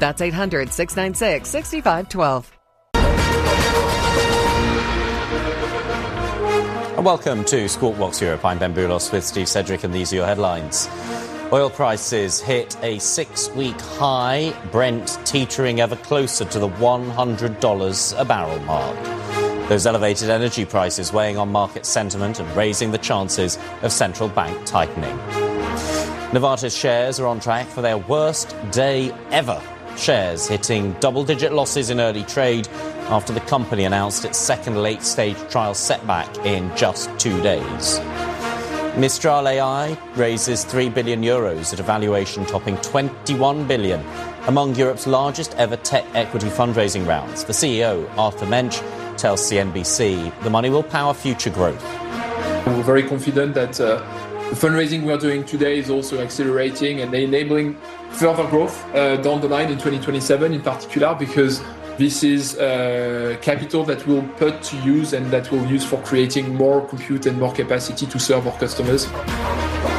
That's 800-696-6512. Welcome to Squawk Box Europe. I'm Ben Boulos with Steve Sedgwick, and these are your headlines. Oil prices hit a 6-week high, Brent teetering ever closer to the $100 a barrel mark. Those elevated energy prices weighing on market sentiment and raising the chances of central bank tightening. Novartis shares are on track for their worst day ever. Shares hitting double-digit losses in early trade after the company announced its second late-stage trial setback in just 2 days. Mistral AI raises €3 billion at a valuation topping $21 billion, among Europe's largest ever tech equity fundraising rounds. The CEO, Arthur Mensch, tells CNBC the money will power future growth. We're very confident that the fundraising we are doing today is also accelerating and enabling further growth down the line in 2027 in particular, because this is capital that we'll put to use and that we'll use for creating more compute and more capacity to serve our customers.